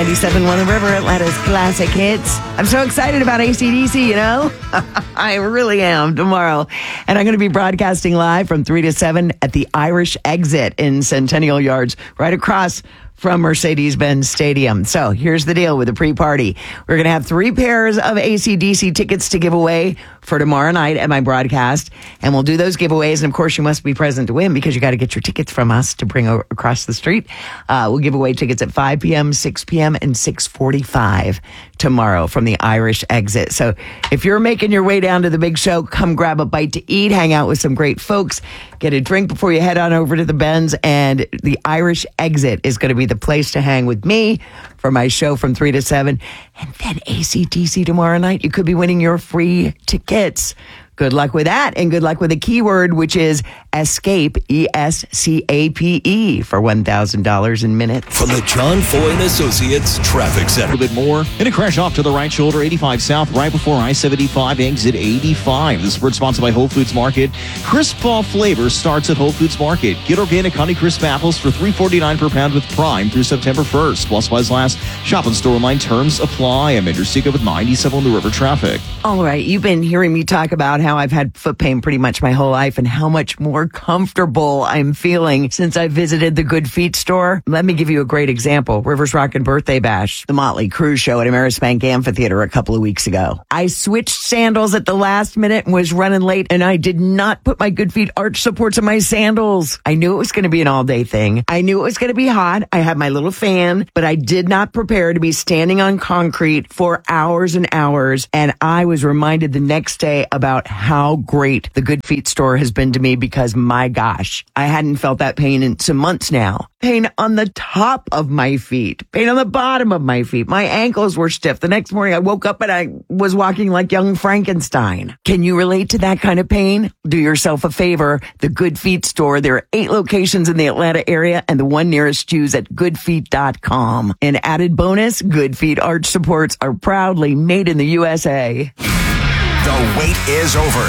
97.1 The River, Atlanta's classic hits. I'm so excited about AC/DC, you know? I really am tomorrow. And I'm going to be broadcasting live from 3 to 7 at the Irish Exit in Centennial Yards, right across from Mercedes-Benz Stadium. So here's the deal with the pre-party. We're going to have 3 pairs of AC/DC tickets to give away for tomorrow night at my broadcast. And we'll do those giveaways. And of course, you must be present to win because you got to get your tickets from us to bring across the street. We'll give away tickets at 5 p.m., 6 p.m., and 6:45 tomorrow from the Irish Exit. So if you're making your way down to the big show, come grab a bite to eat, hang out with some great folks, get a drink before you head on over to the Benz. And the Irish Exit is going to be the place to hang with me for my show from 3 to 7. And then AC/DC tomorrow night. You could be winning your free tickets. Good luck with that, and good luck with the keyword, which is ESCAPE, ESCAPE, for $1,000 in minutes. From the John Foy and Associates Traffic Center. A bit more. And a crash off to the right shoulder, 85 south, right before I-75, exit 85. This is sponsored by Whole Foods Market. Crisp fall flavor starts at Whole Foods Market. Get organic Honey Crisp apples for $3.49 per pound with Prime through September 1st. Plus buys last. Shop in store online. Terms apply. I'm Andrew Seeker with 97 The River Traffic. All right, you've been hearing me talk about how I've had foot pain pretty much my whole life and how much more comfortable I'm feeling since I visited the Good Feet store. Let me give you a great example. Rivers Rockin' Birthday Bash, the Motley Crue show at Amerisbank Amphitheater a couple of weeks ago. I switched sandals at the last minute and was running late, and I did not put my Good Feet arch supports on my sandals. I knew it was going to be an all-day thing. I knew it was going to be hot. I had my little fan, but I did not prepare to be standing on concrete for hours and hours, and I was reminded the next day about how great the Good Feet store has been to me because, my gosh, I hadn't felt that pain in some months now. Pain on the top of my feet, pain on the bottom of my feet. My ankles were stiff. The next morning I woke up and I was walking like young Frankenstein. Can you relate to that kind of pain? Do yourself a favor. The Good Feet store. There are 8 locations in the Atlanta area, and the one nearest you is at goodfeet.com. An added bonus, Good Feet arch supports are proudly made in the USA. The wait is over.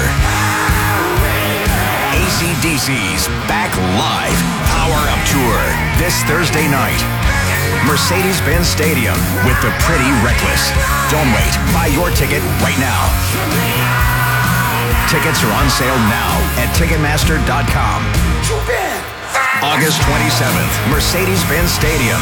AC/DC's back live. Power Up Tour this Thursday night. Mercedes-Benz Stadium with the Pretty Reckless. Don't wait. Buy your ticket right now. Tickets are on sale now at Ticketmaster.com. August 27th, Mercedes-Benz Stadium.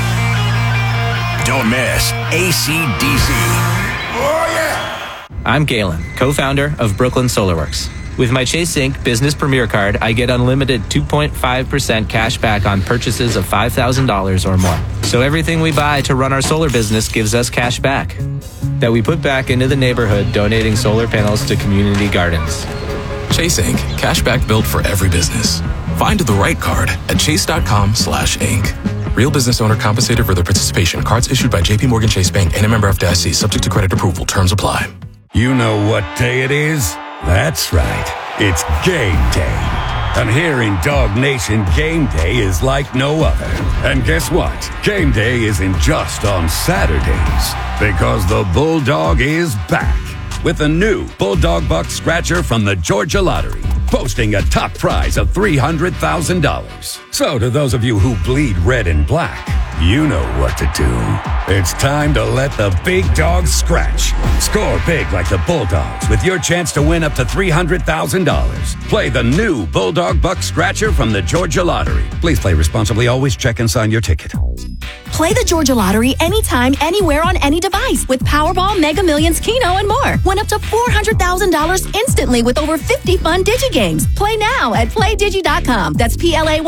Don't miss AC/DC. Oh, yeah! I'm Galen, co-founder of Brooklyn SolarWorks. With my Chase Inc. Business Premier Card, I get unlimited 2.5% cash back on purchases of $5,000 or more. So everything we buy to run our solar business gives us cash back that we put back into the neighborhood, donating solar panels to community gardens. Chase Inc. Cashback built for every business. Find the right card at chase.com/Inc. Real business owner compensated for their participation. Cards issued by JP Morgan Chase Bank and a member FDIC, subject to credit approval. Terms apply. You know what day it is? That's right. It's game day. And here in Dog Nation, game day is like no other. And guess what? Game day isn't just on Saturdays, because the Bulldog is back with a new Bulldog Buck Scratcher from the Georgia Lottery, boasting a top prize of $300,000. So to those of you who bleed red and black, you know what to do. It's time to let the big dogs scratch. Score big like the Bulldogs with your chance to win up to $300,000. Play the new Bulldog Buck Scratcher from the Georgia Lottery. Please play responsibly. Always check and sign your ticket. Play the Georgia Lottery anytime, anywhere on any device with Powerball, Mega Millions, Keno, and more. Win up to $400,000 instantly with over 50 fun DigiGames. Play now at PlayDigi.com. That's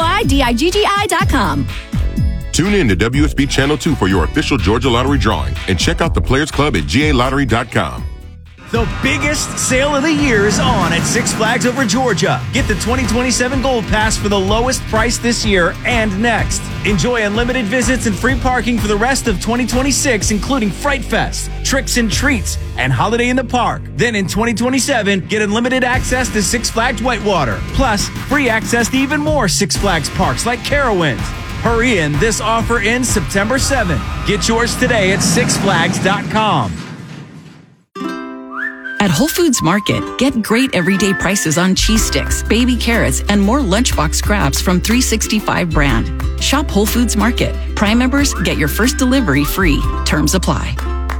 PlayDigi.com. Tune in to WSB Channel 2 for your official Georgia Lottery drawing and check out the Players Club at GALottery.com. The biggest sale of the year is on at Six Flags Over Georgia. Get the 2027 Gold Pass for the lowest price this year and next. Enjoy unlimited visits and free parking for the rest of 2026, including Fright Fest, Tricks and Treats, and Holiday in the Park. Then in 2027, get unlimited access to Six Flags Whitewater, plus free access to even more Six Flags parks like Carowinds. Hurry in, this offer ends September 7th. Get yours today at sixflags.com. At Whole Foods Market, get great everyday prices on cheese sticks, baby carrots, and more lunchbox scraps from 365 brand. Shop Whole Foods Market. Prime members get your first delivery free. Terms apply.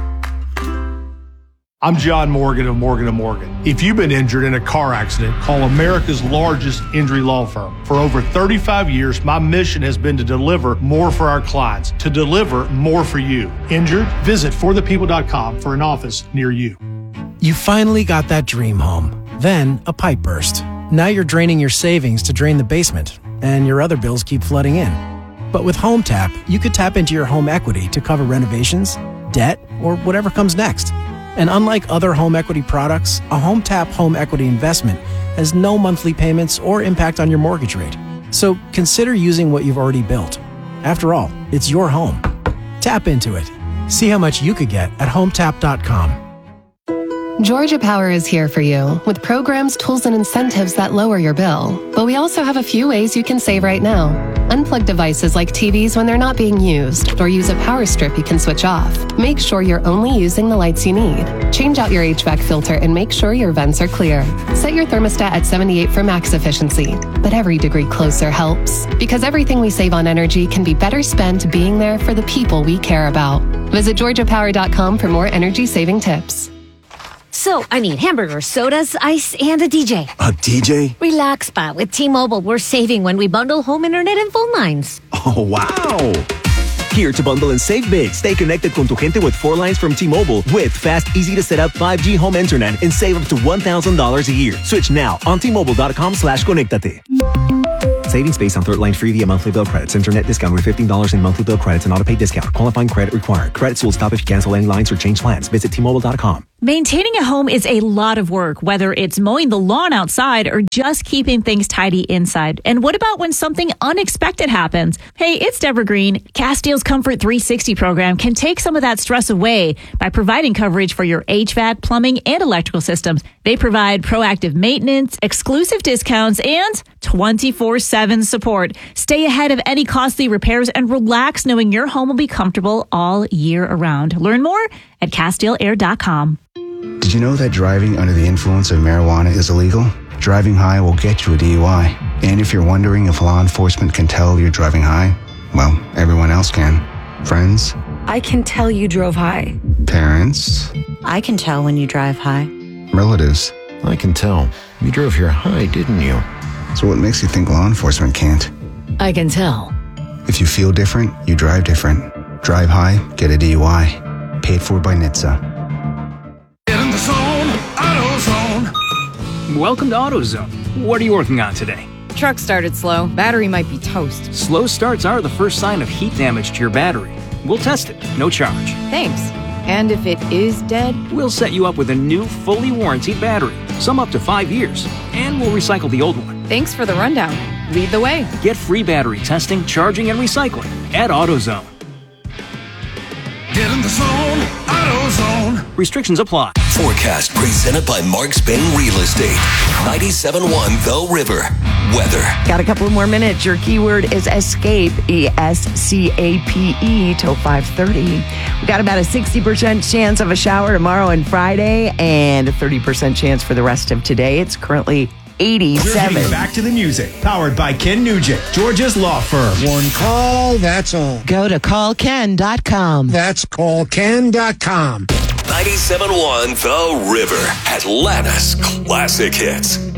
I'm John Morgan of Morgan & Morgan. If you've been injured in a car accident, call America's largest injury law firm. For over 35 years, my mission has been to deliver more for our clients, to deliver more for you. Injured? Visit forthepeople.com for an office near you. You finally got that dream home. Then a pipe burst. Now you're draining your savings to drain the basement, and your other bills keep flooding in. But with Home Tap, you could tap into your home equity to cover renovations, debt, or whatever comes next. And unlike other home equity products, a Home Tap home equity investment has no monthly payments or impact on your mortgage rate. So consider using what you've already built. After all, it's your home. Tap into it. See how much you could get at HomeTap.com. Georgia Power is here for you with programs, tools, and incentives that lower your bill. But we also have a few ways you can save right now. Unplug devices like TVs when they're not being used, or use a power strip you can switch off. Make sure you're only using the lights you need. Change out your HVAC filter and make sure your vents are clear. Set your thermostat at 78 for max efficiency. But every degree closer helps. Because everything we save on energy can be better spent being there for the people we care about. Visit GeorgiaPower.com for more energy-saving tips. So, I need hamburgers, sodas, ice, and a DJ. A DJ? Relax, Pa. With T-Mobile, we're saving when we bundle home internet and phone lines. Oh, wow. Here to bundle and save big. Stay connected con tu gente with 4 lines from T-Mobile with fast, easy-to-set-up 5G home internet and save up to $1,000 a year. Switch now on T-Mobile.com/conectate. Savings based on third line free via monthly bill credits. Internet discount with $15 in monthly bill credits and auto-pay discount. Qualifying credit required. Credits will stop if you cancel any lines or change plans. Visit T-Mobile.com. Maintaining a home is a lot of work, whether it's mowing the lawn outside or just keeping things tidy inside. And what about when something unexpected happens? Hey, it's Deborah Green. Castiel's Comfort 360 program can take some of that stress away by providing coverage for your HVAC, plumbing, and electrical systems. They provide proactive maintenance, exclusive discounts, and 24/7 support. Stay ahead of any costly repairs and relax knowing your home will be comfortable all year around. Learn more at CastielAir.com. Did you know that driving under the influence of marijuana is illegal? Driving high will get you a DUI. And if you're wondering if law enforcement can tell you're driving high, well, everyone else can. Friends? I can tell you drove high. Parents? I can tell when you drive high. Relatives? I can tell. You drove here high, didn't you? So what makes you think law enforcement can't? I can tell. If you feel different, you drive different. Drive high, get a DUI. Paid for by NHTSA. Get in the zone, AutoZone. Welcome to AutoZone. What are you working on today? Truck started slow. Battery might be toast. Slow starts are the first sign of heat damage to your battery. We'll test it, no charge. Thanks. And if it is dead? We'll set you up with a new, fully warranted battery, some up to 5 years, and we'll recycle the old one. Thanks for the rundown. Lead the way. Get free battery testing, charging, and recycling at AutoZone. Get in the zone, AutoZone. Restrictions apply. Forecast presented by Mark Spain Real Estate. 97.1 The River. Weather. Got a couple of more minutes. Your keyword is escape, ESCAPE, till 5:30. We got about a 60% chance of a shower tomorrow and Friday, and a 30% chance for the rest of today. It's currently 87. We're getting back to the music. Powered by Ken Nugent, Georgia's law firm. One call, that's all. Go to callken.com. That's callken.com. 97.1 The River. Atlanta's classic hits.